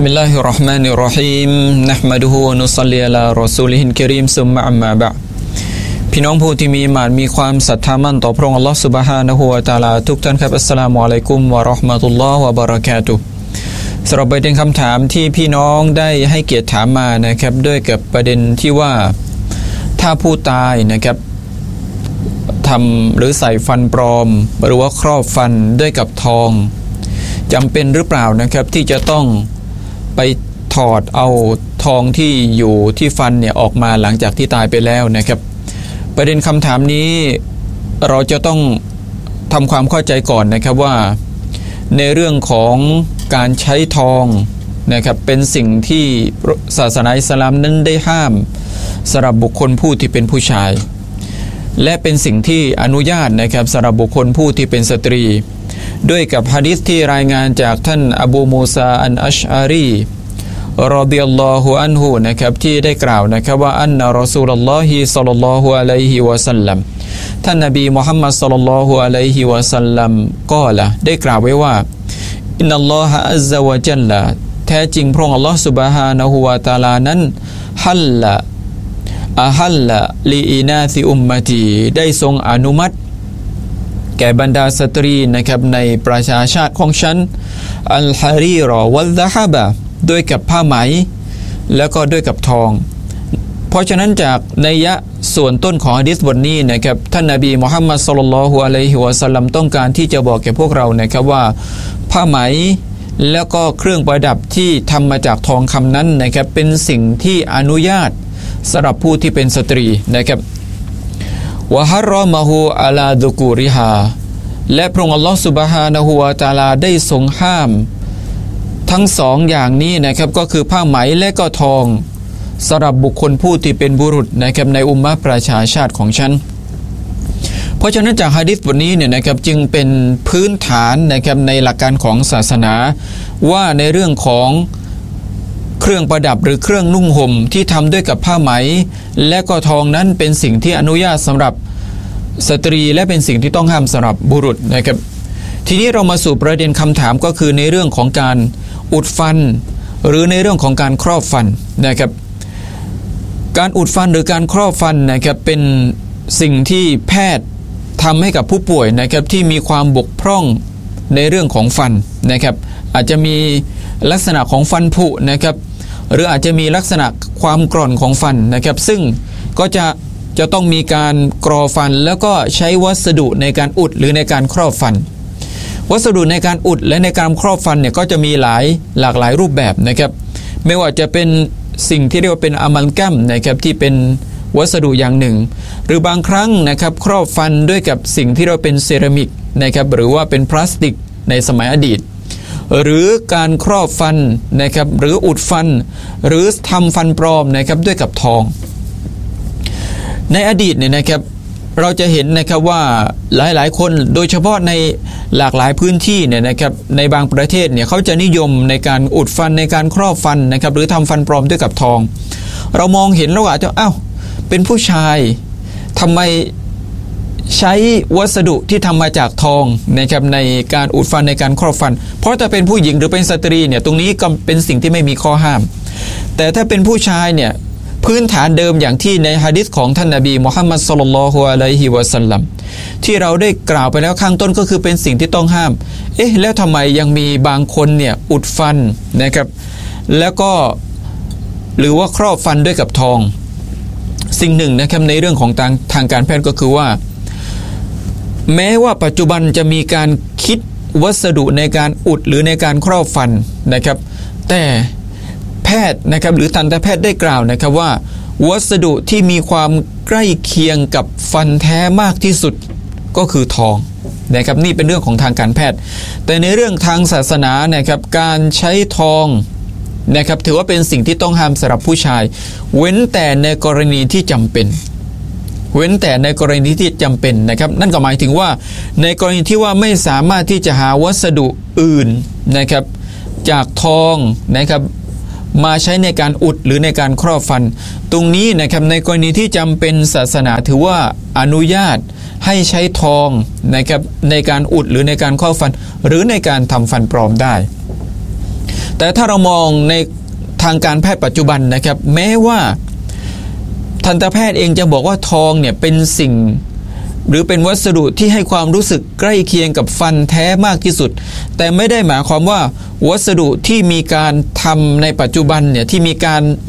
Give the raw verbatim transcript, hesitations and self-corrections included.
Bismillahir Rahmanir Rahim นะห์มะดุฮูวะนุศ็อลลีอะลารอซูลิฮิลกะรีมซุมมะอัมมาบะอ์พี่น้องผู้ที่มีอีหม่านมีความศรัทธามั่นต่อพระองค์อัลเลาะห์ซุบฮานะฮูวะตะอาลาทุกท่านครับอัสสลามุอะลัยกุมวะเราะห์มะตุลลอฮ์วะบะเราะกาตุฮ์สำหรับประเด็นคำถามที่พี่น้องได้ให้เกียรติถามมานะครับด้วยกับประเด็นที่ว่าถ้าผู้ตายนะครับทำหรือใส่ฟันปลอมหรือว่าครอบฟันด้วยกับทองจำเป็นหรือเปล่านะครับที่จะต้องไปถอดเอาทองที่อยู่ที่ฟันเนี่ยออกมาหลังจากที่ตายไปแล้วนะครับประเด็นคำถามนี้เราจะต้องทำความเข้าใจก่อนนะครับว่าในเรื่องของการใช้ทองนะครับเป็นสิ่งที่ศาสนาอิสลามนั้นได้ห้ามสำหรับบุคคลผู้ที่เป็นผู้ชายและเป็นสิ่งที่อนุญาตนะครับสำหรับบุคคลผู้ที่เป็นสตรีด้วยกับหะดีษที่รายงานจากท่านอบูมูซาอันอัชอารีรอฎิยัลลอฮุอันฮุนะครับที่ได้กล่าวนะครับว่าอันนะรอซูลุลลอฮิศ็อลลัลลอฮุอะลัยฮิวะซัลลัมท่านนบีมุฮัมมัดศ็อลลัลลอฮุอะลัยฮิวะซัลลัมกล่าวได้กล่าวไว้ว่าอินนัลลอฮะอัซซะวะญัลละแท้จริงพระองค์อัลเลาะห์ซุบฮานะฮูวะตะอาลานั้นฮัลละอะฮัลละลีอินาซิอุมมะตีได้ทรงอนุมัติแก่บรรดาสตรีนะครับในประชาชาติของฉันอัลฮารีรอวัลซะฮะบะด้วยกับผ้าไหมแล้วก็ด้วยกับทองเพราะฉะนั้นจากนัยยะส่วนต้นของหะดีษบทนี้นะครับท่านนบีมุฮัมมัดศ็อลลัลลอฮุอะลัยฮิวะซัลลัมต้องการที่จะบอกแก่พวกเรานะครับว่าผ้าไหมแล้วก็เครื่องประดับที่ทำมาจากทองคำนั้นนะครับเป็นสิ่งที่อนุญาตสำหรับผู้ที่เป็นสตรีนะครับวะฮัรรอมะฮูอะลาดุกูริฮาและพระองค์อัลเลาะห์ซุบฮานะฮูวะตะอาลาได้ทรงห้ามทั้งสองอย่างนี้นะครับก็คือผ้าไหมและก็ทองสำหรับบุคคลผู้ที่เป็นบุรุษนะครับในอุมมะห์ประชาชาติของฉันเพราะฉะนั้นจากหะดีษบทนี้เนี่ยนะครับจึงเป็นพื้นฐานนะครับในหลักการของศาสนาว่าในเรื่องของเครื่องประดับหรือเครื่องนุ่งห่มที่ทำด้วยกับผ้าไหมและก็ทองนั้นเป็นสิ่งที่อนุญาตสำหรับสตรีและเป็นสิ่งที่ต้องห้ามสำหรับบุรุษนะครับทีนี้เรามาสู่ประเด็นคำถามก็คือในเรื่องของการอุดฟันหรือในเรื่องของการครอบฟันนะครับการอุดฟันหรือการครอบฟันนะครับเป็นสิ่งที่แพทย์ทำให้กับผู้ป่วยนะครับที่มีความบกพร่องในเรื่องของฟันนะครับอาจจะมีลักษณะของฟันผุนะครับหรืออาจจะมีลักษณะความกร่อนของฟันนะครับซึ่งก็จะจะต้องมีการกรอฟันแล้วก็ใช้วัสดุในการอุดหรือในการครอบฟันวัสดุในการอุดและในการครอบฟันเนี่ยก็จะมีหลายหลากหลายรูปแบบนะครับไม่ว่าจะเป็นสิ่งที่เรียกว่าเป็นอะมัลกัมนะครับที่เป็นวัสดุอย่างหนึ่งหรือบางครั้งนะครับครอบฟันด้วยกับสิ่งที่เราเป็นเซรามิกนะครับหรือว่าเป็นพลาสติกในสมัยอดีตหรือการครอบฟันนะครับหรืออุดฟันหรือทำฟันปลอมนะครับด้วยกับทองในอดีตเนี่ยนะครับเราจะเห็นนะครับว่าหลายๆคนโดยเฉพาะในหลากหลายพื้นที่เนี่ยนะครับในบางประเทศเนี่ยเขาจะนิยมในการอุดฟันในการครอบฟันนะครับหรือทำฟันปลอมด้วยกับทองเรามองเห็นแล้วอาจจะอ้าวเป็นผู้ชายทำไมใช้วัสดุที่ทำมาจากทองนะครับในการอุดฟันในการครอบฟันเพราะถ้าเป็นผู้หญิงหรือเป็นสตรีเนี่ยตรงนี้ก็เป็นสิ่งที่ไม่มีข้อห้ามแต่ถ้าเป็นผู้ชายเนี่ยพื้นฐานเดิมอย่างที่ในหะดีษของท่านนบีมุฮัมมัดศ็อลลัลลอฮุอะลัยฮิวะซัลลัมที่เราได้กล่าวไปแล้วข้างต้นก็คือเป็นสิ่งที่ต้องห้ามเอ๊ะแล้วทำไมยังมีบางคนเนี่ยอุดฟันนะครับแล้วก็หรือว่าครอบฟันด้วยกับทองสิ่งหนึ่งนะครับในเรื่องของทางทางการแพทย์ก็คือว่าแม้ว่าปัจจุบันจะมีการคิดวัสดุในการอุดหรือในการครอบฟันนะครับแต่แพทย์นะครับหรือทันตแพทย์ได้กล่าวนะครับว่าวัสดุที่มีความใกล้เคียงกับฟันแท้มากที่สุดก็คือทองนะครับนี่เป็นเรื่องของทางการแพทย์แต่ในเรื่องทางศาสนานะครับการใช้ทองนะครับถือว่าเป็นสิ่งที่ต้องห้ามสำหรับผู้ชายเว้นแต่ในกรณีที่จำเป็นเว้นแต่ในกรณีที่จำเป็นนะครับนั่นก็หมายถึงว่าในกรณีที่ว่าไม่สามารถที่จะหาวัสดุอื่นนะครับจากทองนะครับมาใช้ในการอุดหรือในการครอบฟันตรงนี้นะครับในกรณีที่จำเป็นศาสนาถือว่าอนุญาตให้ใช้ทองนะครับในการอุดหรือในการครอบฟันหรือในการทำฟันปลอมได้แต่ถ้าเรามองในทางการแพทย์ปัจจุบันนะครับแม้ว่าทันตแพทย์เองจะบอกว่าทองเนี่ยเป็นสิ่งหรือเป็นวัสดุที่ให้ความรู้สึกใกล้เคียงกับฟันแท้มากที่สุดแต่ไม่ได้หมายความว่าวัสดุที่มีการทำในปัจจุบันเนี่ยที่มีการ